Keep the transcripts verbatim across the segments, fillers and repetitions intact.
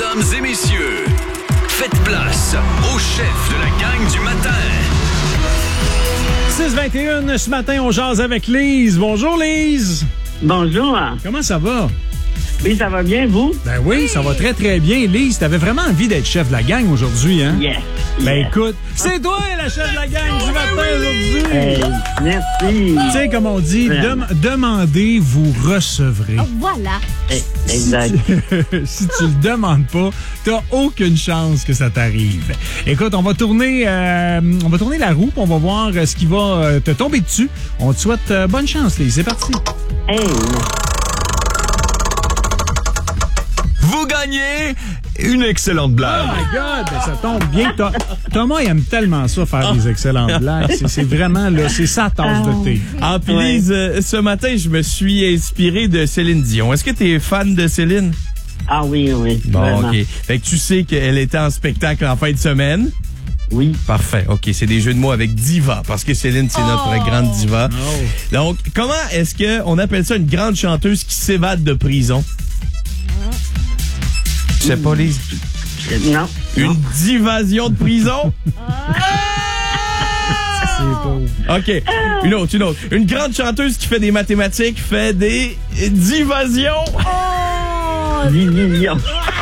Mesdames et messieurs, faites place au chef de la gang du matin. six vingt et un ce matin, on jase avec Lise. Bonjour Lise. Bonjour. Comment ça va? Oui, ça va bien, vous? Ben oui, ça va très très bien. Lise, t'avais vraiment envie d'être chef de la gang aujourd'hui, hein? Yes. Ben yes. écoute, c'est toi la chef de la gang du matin aujourd'hui. Hey, merci. Tu sais, comme on dit, dem- demandez, vous recevrez. Oh, voilà. Hey, exact. Si tu le demandes pas, t'as aucune chance que ça t'arrive. Écoute, on va tourner, euh, on va tourner la roue, puis on va voir euh, ce qui va euh, te tomber dessus. On te souhaite euh, bonne chance, Lise. C'est parti. Hey. Vous gagnez une excellente blague. Oh my God, ben ça tombe bien. Tho- Thomas, il aime tellement ça, faire des excellentes blagues. C'est, c'est vraiment, là, c'est sa tasse de thé. Ah, puis Ouais. Lise, euh, ce matin, je me suis inspiré de Céline Dion. Est-ce que tu es fan de Céline? Ah oui, oui. Bon, vraiment. OK. Fait que tu sais qu'elle était en spectacle en fin de semaine. Oui. Parfait. OK, c'est des jeux de mots avec diva, parce que Céline, c'est notre Oh. grande diva. Oh. Donc, comment est-ce qu'on appelle ça une grande chanteuse qui s'évade de prison? Je sais pas, Lise. Non. Une divasion de prison? C'est beau. OK. Une autre, une autre. Une grande chanteuse qui fait des mathématiques fait des divasions. Oh! Division.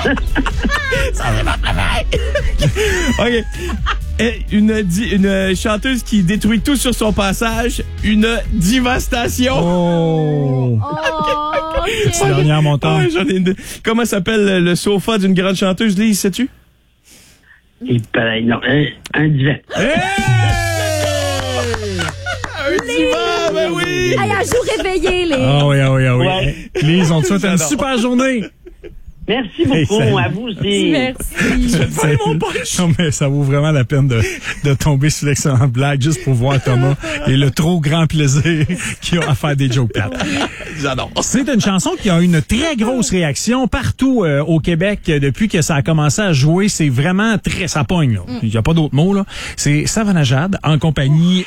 OK. Et Une, di- une chanteuse qui détruit tout sur son passage. Une divastation. Oh! Oh, OK. C'est la dernière montant. Ouais, j'en ai une. Comment s'appelle le, le sofa d'une grande chanteuse, Lise, sais-tu? Et pareil, non. Un, un divan. Hey! Un divan, ben oui! Hey, un jour réveillé, les. Ah oui, ah oui, ah oui. Ouais. Lise, on te souhaite une J'adore. super journée. Merci beaucoup. Hey, salut. à vous aussi. Merci. C'est- Non, mais ça vaut vraiment la peine de, de tomber sur l'excellente blague juste pour voir Thomas et le trop grand plaisir qu'il a à faire des jokes plates. J'adore. C'est une chanson qui a une très grosse réaction partout euh, au Québec euh, depuis que ça a commencé à jouer. C'est vraiment très... Ça pogne, là. Il n'y a pas d'autre mot, là. C'est Savannah Jad en compagnie